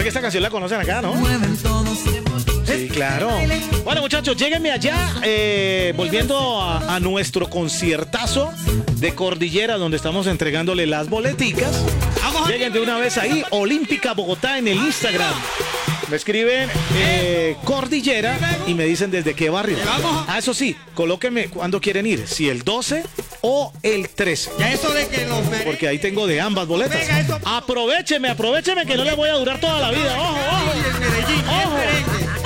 que esta canción la conocen acá, ¿no? Sí, claro. Bueno, muchachos, lléguenme allá, volviendo a nuestro conciertazo de Cordillera, donde estamos entregándole las boleticas. Lleguen de una vez ahí, Olímpica Bogotá en el Instagram. Me escriben Cordillera y me dicen desde qué barrio. Ah, eso sí, colóquenme cuándo quieren ir, si el 12 o el 13. Ya eso de que los Porque ahí tengo de ambas boletas. Aprovecheme que no le voy a durar toda la vida. Ojo, ojo. y el Medellín, Ojo.